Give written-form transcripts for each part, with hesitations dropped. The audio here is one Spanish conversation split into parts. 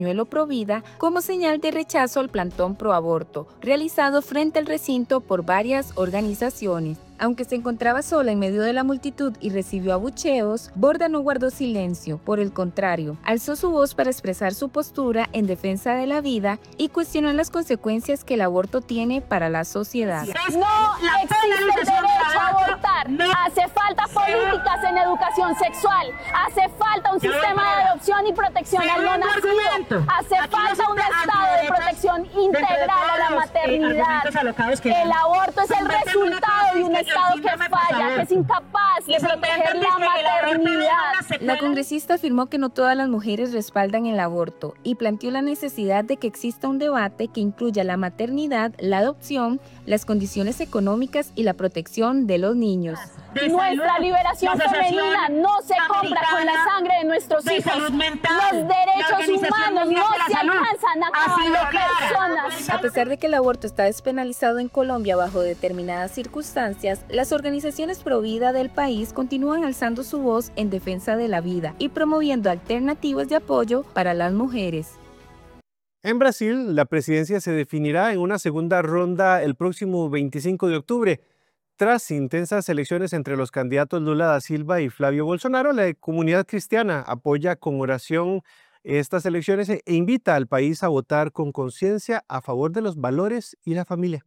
pañuelo provida como señal de rechazo al plantón proaborto, realizado frente al recinto por varias organizaciones. Aunque se encontraba sola en medio de la multitud y recibió abucheos, Borda no guardó silencio, por el contrario, alzó su voz para expresar su postura en defensa de la vida y cuestionó las consecuencias que el aborto tiene para la sociedad. No existe el derecho a abortar. Hace falta políticas en educación sexual. Hace falta un sistema de adopción y protección al no nacido. Hace falta un estado de protección integral a la maternidad. El aborto es el resultado de un estado que falla, que es incapaz de proteger la maternidad. La congresista afirmó que no todas las mujeres respaldan el aborto y planteó la necesidad de que exista un debate que incluya la maternidad, la adopción, las condiciones económicas y la protección de los niños. Nuestra liberación femenina no se compra con la sangre de nuestros hijos. Los derechos humanos no se alcanzan a cada personas. A pesar de que el aborto está despenalizado en Colombia bajo determinadas circunstancias, las organizaciones pro vida del país continúan alzando su voz en defensa de la vida y promoviendo alternativas de apoyo para las mujeres. En Brasil, la presidencia se definirá en una segunda ronda el próximo 25 de octubre. Tras intensas elecciones entre los candidatos Lula da Silva y Flavio Bolsonaro, la comunidad cristiana apoya con oración estas elecciones e invita al país a votar con conciencia a favor de los valores y la familia.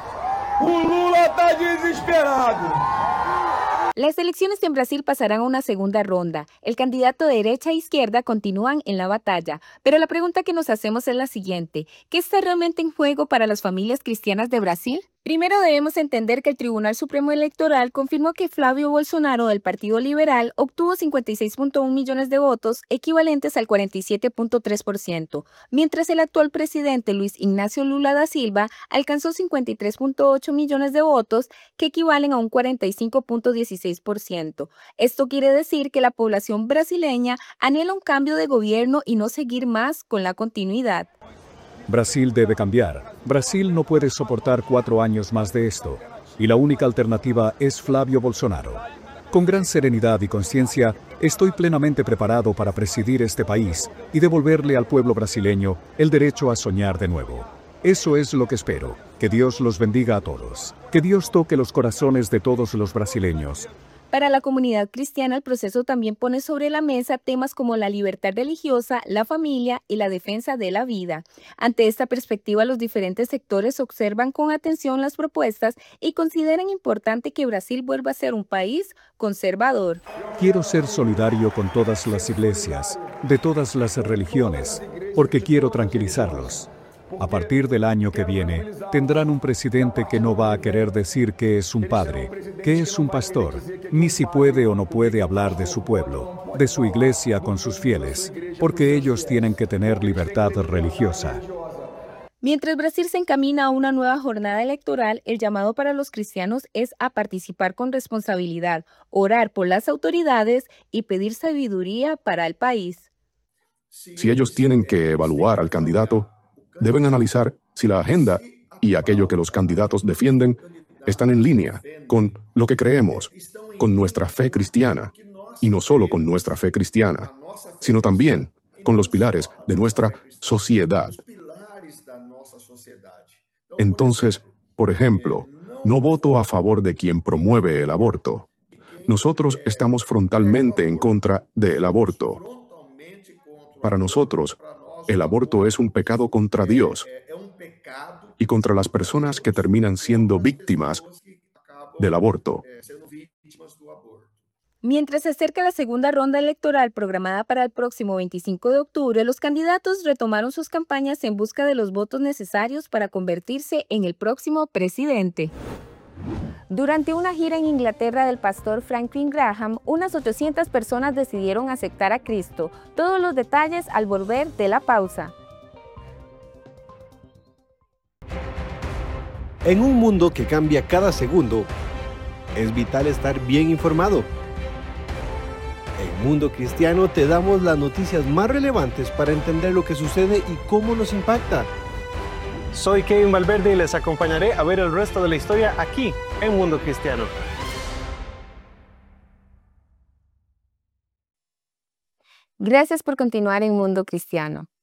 Lula está desesperado. Las elecciones en Brasil pasarán a una segunda ronda. El candidato de derecha e izquierda continúan en la batalla, pero la pregunta que nos hacemos es la siguiente: ¿qué está realmente en juego para las familias cristianas de Brasil? Primero debemos entender que el Tribunal Supremo Electoral confirmó que Flavio Bolsonaro del Partido Liberal obtuvo 56.1 millones de votos, equivalentes al 47.3%, mientras el actual presidente Luis Ignacio Lula da Silva alcanzó 53.8 millones de votos, que equivalen a un 45.16%. Esto quiere decir que la población brasileña anhela un cambio de gobierno y no seguir más con la continuidad. Brasil debe cambiar. Brasil no puede soportar 4 años más de esto. Y la única alternativa es Flavio Bolsonaro. Con gran serenidad y conciencia, estoy plenamente preparado para presidir este país y devolverle al pueblo brasileño el derecho a soñar de nuevo. Eso es lo que espero. Que Dios los bendiga a todos. Que Dios toque los corazones de todos los brasileños. Para la comunidad cristiana, el proceso también pone sobre la mesa temas como la libertad religiosa, la familia y la defensa de la vida. Ante esta perspectiva, los diferentes sectores observan con atención las propuestas y consideran importante que Brasil vuelva a ser un país conservador. Quiero ser solidario con todas las iglesias, de todas las religiones, porque quiero tranquilizarlos. A partir del año que viene, tendrán un presidente que no va a querer decir que es un padre, que es un pastor, ni si puede o no puede hablar de su pueblo, de su iglesia con sus fieles, porque ellos tienen que tener libertad religiosa. Mientras Brasil se encamina a una nueva jornada electoral, el llamado para los cristianos es a participar con responsabilidad, orar por las autoridades y pedir sabiduría para el país. Si ellos tienen que evaluar al candidato, deben analizar si la agenda y aquello que los candidatos defienden están en línea con lo que creemos, con nuestra fe cristiana, y no solo con nuestra fe cristiana, sino también con los pilares de nuestra sociedad. Entonces, por ejemplo, no voto a favor de quien promueve el aborto. Nosotros estamos frontalmente en contra del aborto. Para nosotros, el aborto es un pecado contra Dios y contra las personas que terminan siendo víctimas del aborto. Mientras se acerca la segunda ronda electoral programada para el próximo 25 de octubre, los candidatos retomaron sus campañas en busca de los votos necesarios para convertirse en el próximo presidente. Durante una gira en Inglaterra del pastor Franklin Graham, unas 800 personas decidieron aceptar a Cristo. Todos los detalles al volver de la pausa. En un mundo que cambia cada segundo, es vital estar bien informado. En Mundo Cristiano te damos las noticias más relevantes para entender lo que sucede y cómo nos impacta. Soy Kevin Valverde y les acompañaré a ver el resto de la historia aquí en Mundo Cristiano. Gracias por continuar en Mundo Cristiano.